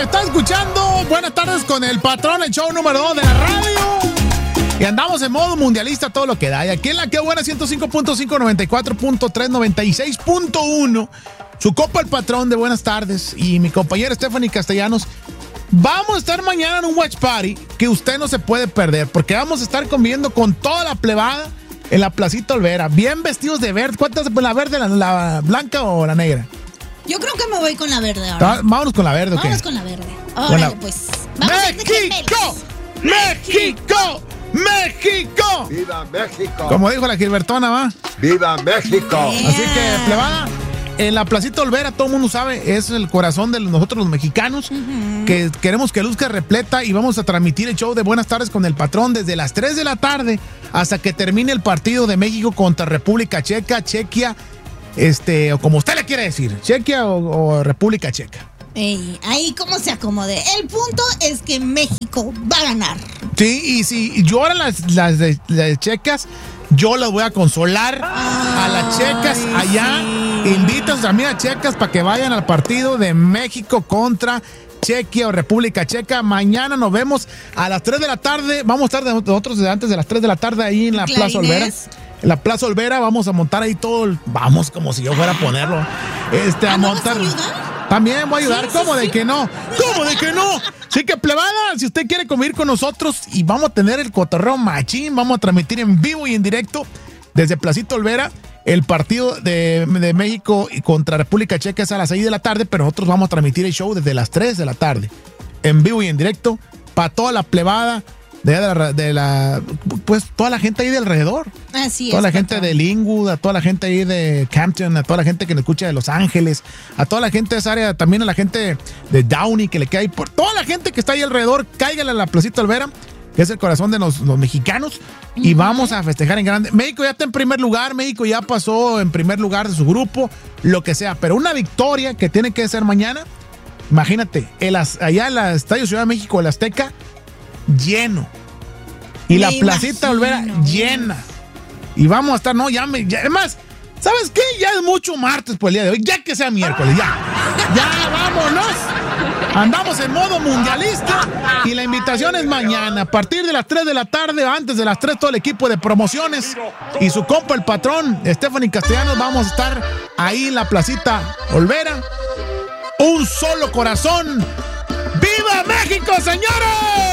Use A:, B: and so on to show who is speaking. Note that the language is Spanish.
A: Está escuchando Buenas Tardes con el Patrón, el show número 2 de la radio. Y andamos en modo mundialista, todo lo que da. Y aquí en la que buena 105.5, 94.3, 96.1. Su copa el Patrón de Buenas Tardes y mi compañera Stephanie Castellanos. Vamos a estar mañana en un watch party que usted no se puede perder, porque vamos a estar conviviendo con toda la plebada en la Placita Olvera, bien vestidos de verde. ¿Cuántas? ¿La verde, la blanca o la negra?
B: Yo creo que me voy con la verde ahora.
A: Vámonos con la verde, ¿ok?
B: Vámonos con la verde. Órale, pues.
A: ¡México! ¡México! ¡México!
C: ¡Viva México!
A: Como dijo la Gilbertona, ¿va?
C: ¡Viva México!
A: Así que, plebada, en la Placita Olvera, todo el mundo sabe, es el corazón de nosotros los mexicanos, que queremos que luzca repleta y vamos a transmitir el show de Buenas Tardes con el Patrón desde las 3 de la tarde hasta que termine el partido de México contra República Checa, Chequia, o como usted le quiere decir, Chequia o República Checa.
B: Ahí como se acomode. El punto es que México va a ganar.
A: Sí, y si lloran las checas, yo las voy a consolar a las checas allá. Invita a sus amigas checas para que vayan al partido de México contra Chequia o República Checa. Mañana nos vemos a las 3 de la tarde. Vamos a estar nosotros antes de las 3 de la tarde ahí en la Plaza Olvera. En la Plaza Olvera vamos a montar ahí todo. Vamos, como si yo fuera a ponerlo. A montar. También voy a ayudar. ¿Cómo de que no? ¿Cómo de que no? Así que, plebada, si usted quiere convivir con nosotros y vamos a tener el cotorreo machín, vamos a transmitir en vivo y en directo desde Placita Olvera. El partido de México contra República Checa es a las 6 de la tarde, pero nosotros vamos a transmitir el show desde las 3 de la tarde. En vivo y en directo para toda la plebada pues toda la gente ahí de alrededor.
B: Así es.
A: Toda la gente de Linwood, a toda la gente ahí de Campton, a toda la gente que nos escucha de Los Ángeles, a toda la gente de esa área, también a la gente de Downey que le cae por toda la gente que está ahí alrededor, cáigale a la Placita Olvera, que es el corazón de los mexicanos, y vamos a festejar en grande. México ya está en primer lugar, México ya pasó en primer lugar de su grupo, lo que sea, pero una victoria que tiene que ser mañana, imagínate, allá en el Estadio Ciudad de México, el Azteca, lleno. Y la Placita Olvera llena. Y vamos a estar, además, ¿sabes qué? Ya es mucho martes por el día de hoy, ya que sea miércoles, ya vámonos. Andamos en modo mundialista y la invitación es mañana, a partir de las 3 de la tarde, antes de las 3, todo el equipo de promociones y su compa el Patrón, Stephanie Castellanos, vamos a estar ahí en la Placita Olvera. Un solo corazón. ¡Viva México, señores!